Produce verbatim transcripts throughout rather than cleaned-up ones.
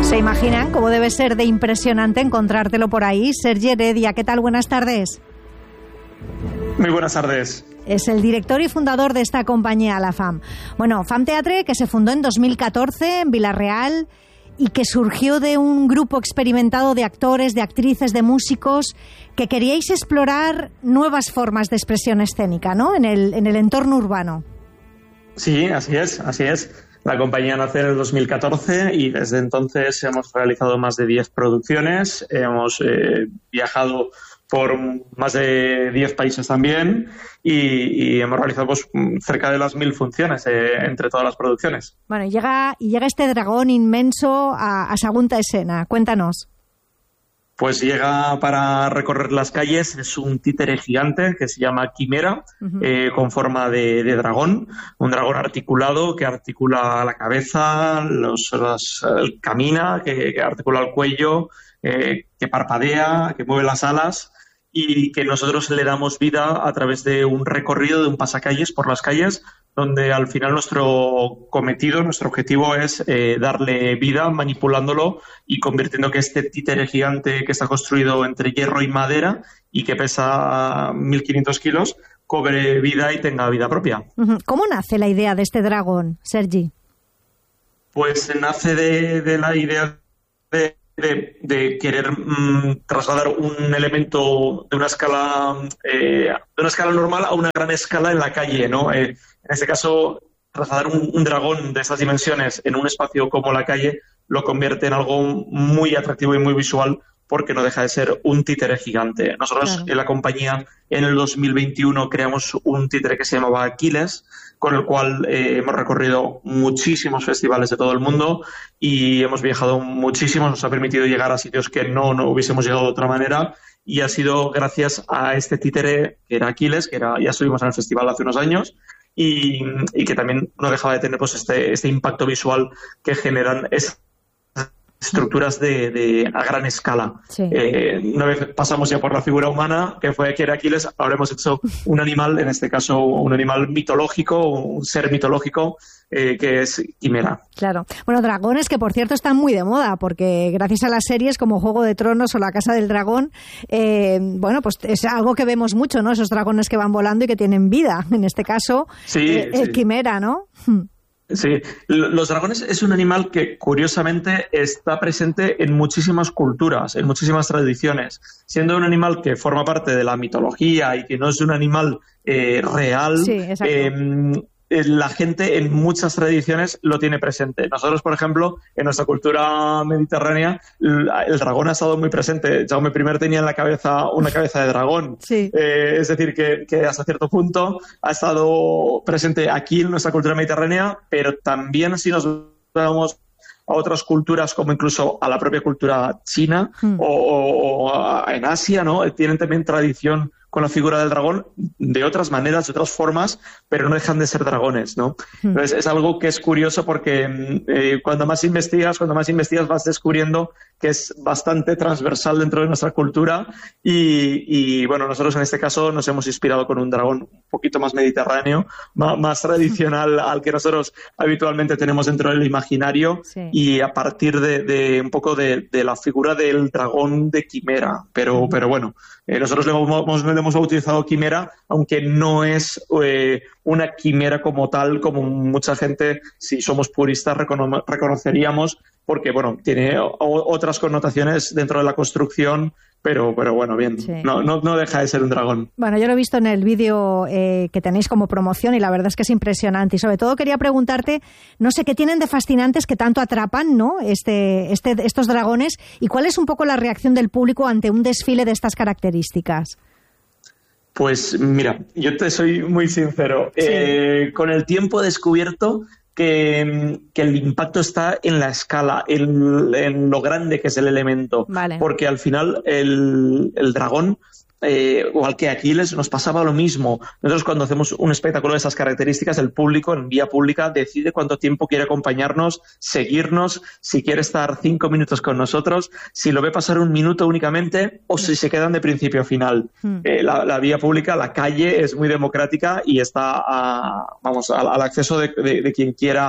¿Se imaginan cómo debe ser de impresionante encontrártelo por ahí? Sergi Heredia, ¿qué tal? Buenas tardes. Muy buenas tardes. Es el director y fundador de esta compañía, la F A M. Bueno, F A M Teatre, que se fundó en dos mil catorce en Vila-real y que surgió de un grupo experimentado de actores, de actrices, de músicos, que queríais explorar nuevas formas de expresión escénica, ¿no? En el, en el entorno urbano. Sí, así es, así es. La compañía nace en el dos mil catorce y desde entonces hemos realizado más de diez producciones, hemos eh, viajado por más de diez países también y, y hemos realizado pues, cerca de las mil funciones eh, entre todas las producciones. Bueno, y llega, y llega este dragón inmenso a, a Sagunta Escena. Cuéntanos. Pues llega para recorrer las calles, es un títere gigante que se llama Quimera, uh-huh. eh, con forma de, de dragón, un dragón articulado que articula la cabeza, los, los, eh, camina, que, que articula el cuello, eh, que parpadea, que mueve las alas y que nosotros le damos vida a través de un recorrido, de un pasacalles por las calles, donde al final nuestro cometido, nuestro objetivo es eh, darle vida manipulándolo y convirtiendo que este títere gigante que está construido entre hierro y madera y que pesa mil quinientos kilos, cobre vida y tenga vida propia. ¿Cómo nace la idea de este dragón, Sergi? Pues nace de, de la idea de... De, de querer mmm, trasladar un elemento de una escala eh, de una escala normal a una gran escala en la calle, ¿no? Eh, en este caso, trasladar un, un dragón de esas dimensiones en un espacio como la calle lo convierte en algo muy atractivo y muy visual porque no deja de ser un títere gigante. Nosotros claro. en la compañía en el dos mil veintiuno creamos un títere que se llamaba Aquiles, con el cual eh, hemos recorrido muchísimos festivales de todo el mundo y hemos viajado muchísimo, nos ha permitido llegar a sitios que no, no hubiésemos llegado de otra manera y ha sido gracias a este títere que era Aquiles, que era, ya estuvimos en el festival hace unos años y, y que también no dejaba de tener pues, este, este impacto visual que generan esas estructuras de, de a gran escala. Sí. Eh, una vez pasamos ya por la figura humana, que fue que era Aquiles, ahora hemos hecho un animal, en este caso un animal mitológico, un ser mitológico, eh, que es Quimera. Claro. Bueno, dragones que por cierto están muy de moda, porque gracias a las series como Juego de Tronos o La Casa del Dragón, eh, bueno, pues es algo que vemos mucho, ¿no? Esos dragones que van volando y que tienen vida. En este caso, sí, eh, sí. el Quimera, ¿no? Sí, los dragones es un animal que curiosamente está presente en muchísimas culturas, en muchísimas tradiciones, siendo un animal que forma parte de la mitología y que no es un animal eh, real. Sí, exacto. Eh, la gente en muchas tradiciones lo tiene presente. Nosotros, por ejemplo, en nuestra cultura mediterránea, el dragón ha estado muy presente. Jaume primero tenía en la cabeza una cabeza de dragón. Sí. Eh, es decir, que, que hasta cierto punto ha estado presente aquí en nuestra cultura mediterránea, pero también si nos vamos a otras culturas, como incluso a la propia cultura china mm. o, o, o en Asia, ¿no? Tienen también tradición con la figura del dragón de otras maneras, de otras formas, pero no dejan de ser dragones, ¿no? Mm. Entonces es algo que es curioso porque eh, cuando más investigas, cuando más investigas vas descubriendo que es bastante transversal dentro de nuestra cultura y, y bueno, nosotros en este caso nos hemos inspirado con un dragón un poquito más mediterráneo, más, más tradicional al que nosotros habitualmente tenemos dentro del imaginario sí. y a partir de, de un poco de, de la figura del dragón de Quimera, pero, mm. pero bueno, eh, nosotros le hemos, hemos bautizado Quimera, aunque no es eh, una quimera como tal, como mucha gente, si somos puristas, recono- reconoceríamos, porque bueno, tiene o- otras connotaciones dentro de la construcción, pero, pero bueno, bien, sí. no, no, no deja de ser un dragón. Bueno, yo lo he visto en el vídeo eh, que tenéis como promoción y la verdad es que es impresionante. Y sobre todo quería preguntarte, no sé, ¿qué tienen de fascinantes que tanto atrapan, ¿no? este, este, estos dragones? ¿Y cuál es un poco la reacción del público ante un desfile de estas características? Pues mira, yo te soy muy sincero. Sí. Eh, con el tiempo he descubierto que, que el impacto está en la escala, en, en lo grande que es el elemento. Vale. Porque al final el, el dragón, eh, igual que Aquiles, nos pasaba lo mismo. Nosotros cuando hacemos un espectáculo de esas características, el público en vía pública decide cuánto tiempo quiere acompañarnos, seguirnos, si quiere estar cinco minutos con nosotros, si lo ve pasar un minuto únicamente o si se quedan de principio a final. Mm. Eh, la, la vía pública, la calle es muy democrática y está a, vamos, al, al acceso de, de, de quien quiera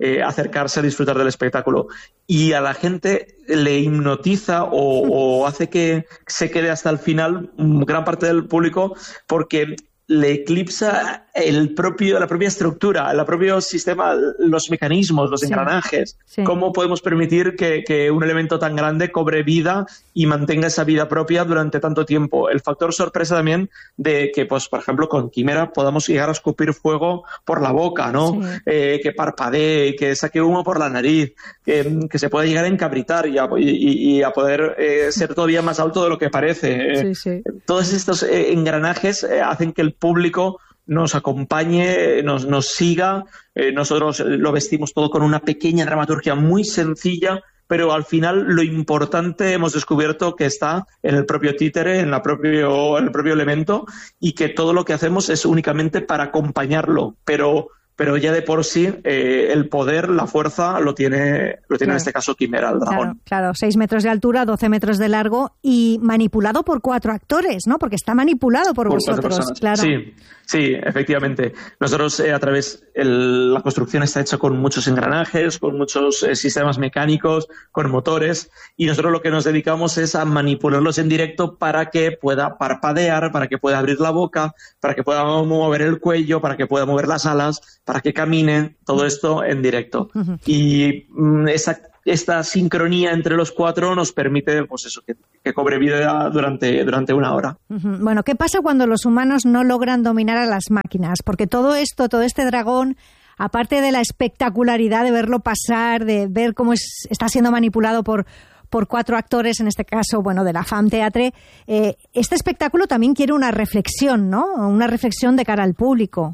eh, acercarse a disfrutar del espectáculo. Y a la gente le hipnotiza o, o hace que se quede hasta el final gran parte del público, porque le eclipsa el propio, la propia estructura, el propio sistema, los mecanismos, los sí, engranajes. Sí. ¿Cómo podemos permitir que, que un elemento tan grande cobre vida y mantenga esa vida propia durante tanto tiempo? El factor sorpresa también de que, pues, por ejemplo, con Quimera podamos llegar a escupir fuego por la boca, ¿no? Sí. Eh, que parpadee, que saque humo por la nariz, que, que se pueda llegar a encabritar y a, y, y a poder eh, ser todavía más alto de lo que parece. Sí, sí. Todos estos eh, engranajes eh, hacen que el público nos acompañe, nos, nos siga. Eh, nosotros lo vestimos todo con una pequeña dramaturgia muy sencilla, pero al final lo importante hemos descubierto que está en el propio títere, en, la propio, en el propio elemento, y que todo lo que hacemos es únicamente para acompañarlo, pero... pero ya de por sí eh, el poder, la fuerza, lo tiene, lo tiene claro. en este caso Quimera, el dragón. Claro, claro, seis metros de altura, doce metros de largo y manipulado por cuatro actores, ¿no? Porque está manipulado por, por vosotros, claro. Sí, sí, efectivamente. Nosotros eh, a través, el, la construcción está hecha con muchos engranajes, con muchos eh, sistemas mecánicos, con motores, y nosotros lo que nos dedicamos es a manipularlos en directo para que pueda parpadear, para que pueda abrir la boca, para que pueda mover el cuello, para que pueda mover las alas, para que caminen, todo esto en directo. Uh-huh. Y mm, esa, esta sincronía entre los cuatro nos permite, pues eso, que, que cobre vida durante, durante una hora. Uh-huh. Bueno, ¿qué pasa cuando los humanos no logran dominar a las máquinas? Porque todo esto, todo este dragón, aparte de la espectacularidad de verlo pasar, de ver cómo es, está siendo manipulado por... por cuatro actores, en este caso, bueno, de la Fam Teatre, eh, este espectáculo también quiere una reflexión, ¿no? Una reflexión de cara al público.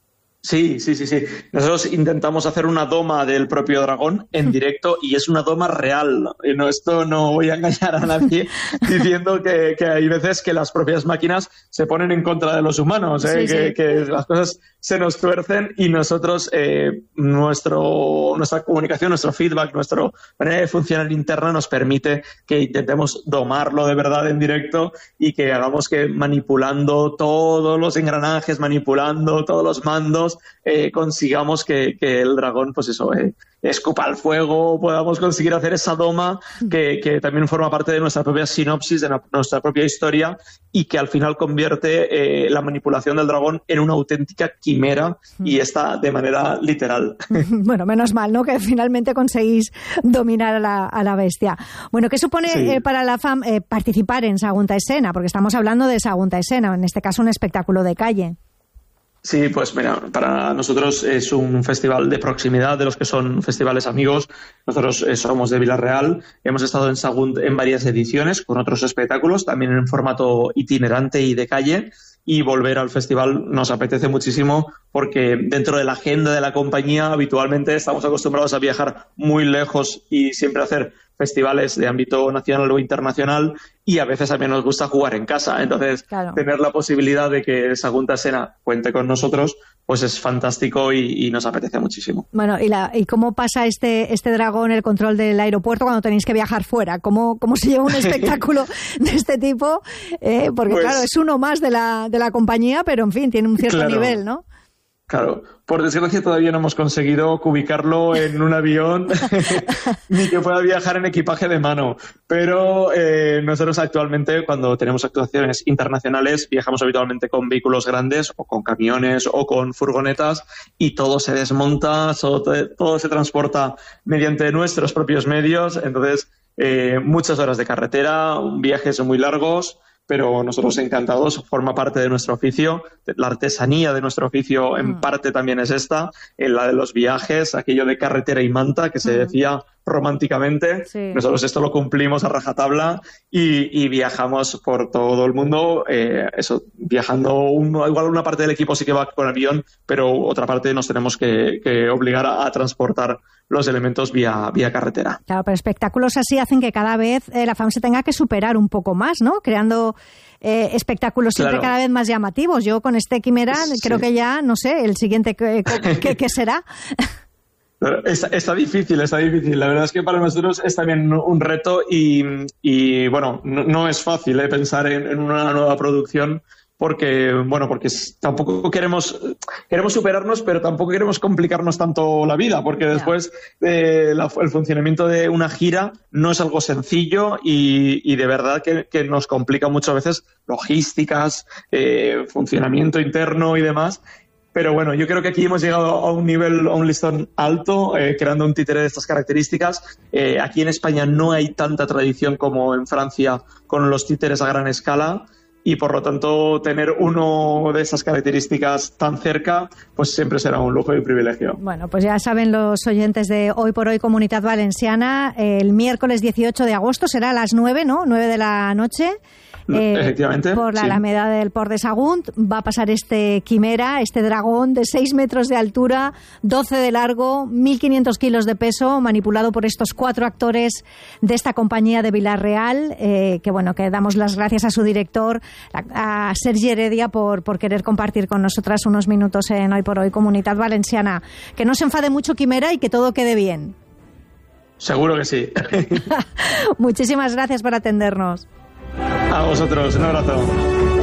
Sí, sí, sí, sí. Nosotros intentamos hacer una doma del propio dragón en directo y es una doma real. Y no, esto no voy a engañar a nadie diciendo que, que hay veces que las propias máquinas se ponen en contra de los humanos, ¿eh? Sí, que, sí. que las cosas se nos tuercen y nosotros, eh, nuestro, nuestra comunicación, nuestro feedback, nuestra manera de funcionar interna nos permite que intentemos domarlo de verdad en directo y que hagamos que manipulando todos los engranajes, manipulando todos los mandos, Eh, consigamos que, que el dragón, pues eso, eh, escupa el fuego, podamos conseguir hacer esa doma que, que también forma parte de nuestra propia sinopsis, de na- nuestra propia historia y que al final convierte eh, la manipulación del dragón en una auténtica quimera y está de manera literal. Bueno, menos mal, ¿no? Que finalmente conseguís dominar a la, a la bestia. Bueno, ¿qué supone sí. eh, para la Fam eh, participar en Sagunta Escena? Porque estamos hablando de Sagunta Escena, en este caso un espectáculo de calle. Sí, pues mira, para nosotros es un festival de proximidad, de los que son festivales amigos. Nosotros eh, somos de Vila-real, hemos estado en Sagunt en varias ediciones con otros espectáculos, también en formato itinerante y de calle, y volver al festival nos apetece muchísimo porque dentro de la agenda de la compañía habitualmente estamos acostumbrados a viajar muy lejos y siempre hacer festivales de ámbito nacional o internacional y a veces también nos gusta jugar en casa. Entonces, claro. tener la posibilidad de que Sagunta Escena cuente con nosotros, pues es fantástico y, y nos apetece muchísimo. Bueno, ¿y, la, y cómo pasa este, este dragón el control del aeropuerto cuando tenéis que viajar fuera? ¿Cómo, cómo se lleva un espectáculo de este tipo? Eh, porque, pues, claro, es uno más de la, de la compañía, pero, en fin, tiene un cierto claro. nivel, ¿no? Claro, por desgracia todavía no hemos conseguido ubicarlo en un avión ni que pueda viajar en equipaje de mano, pero eh, nosotros actualmente cuando tenemos actuaciones internacionales viajamos habitualmente con vehículos grandes o con camiones o con furgonetas y todo se desmonta, todo, todo se transporta mediante nuestros propios medios, entonces eh, muchas horas de carretera, viajes muy largos, pero nosotros encantados, forma parte de nuestro oficio, la artesanía de nuestro oficio en mm. parte también es esta, en la de los viajes, aquello de carretera y manta que se mm. decía románticamente, sí. nosotros esto lo cumplimos a rajatabla y, y viajamos por todo el mundo, eh, eso, viajando, un, igual una parte del equipo sí que va con avión, pero otra parte nos tenemos que, que obligar a, a transportar los elementos vía, vía carretera. Claro, pero espectáculos así hacen que cada vez eh, la Fam se tenga que superar un poco más, ¿no? Creando eh, espectáculos siempre claro. cada vez más llamativos. Yo con este Quimera sí. creo que ya, no sé, el siguiente que, que, que será. Está, está difícil, está difícil. La verdad es que para nosotros es también un reto y, y bueno, no, no es fácil ¿eh? pensar en, en una nueva producción porque, bueno, porque tampoco queremos, queremos superarnos, pero tampoco queremos complicarnos tanto la vida, porque después eh, la, el funcionamiento de una gira no es algo sencillo y, y de verdad que, que nos complica muchas veces logísticas, eh, funcionamiento interno y demás. Pero bueno, yo creo que aquí hemos llegado a un nivel, a un listón alto, eh, creando un títere de estas características. Eh, aquí en España no hay tanta tradición como en Francia con los títeres a gran escala y por lo tanto tener uno de esas características tan cerca pues siempre será un lujo y un privilegio. Bueno, pues ya saben los oyentes de Hoy por Hoy Comunitat Valenciana, el miércoles dieciocho de agosto será a las nueve, ¿no? nueve de la noche. Eh, Efectivamente. Por la sí. Alameda del Port de Sagunt va a pasar este quimera, este dragón de seis metros de altura, doce de largo, mil quinientos kilos de peso, manipulado por estos cuatro actores de esta compañía de Vila-real, eh, que bueno, que damos las gracias a su director, a, a Sergi Heredia, por, por querer compartir con nosotras unos minutos en Hoy por Hoy Comunitat Valenciana. Que no se enfade mucho quimera y que todo quede bien. Seguro que sí. Muchísimas gracias por atendernos. A vosotros, un abrazo.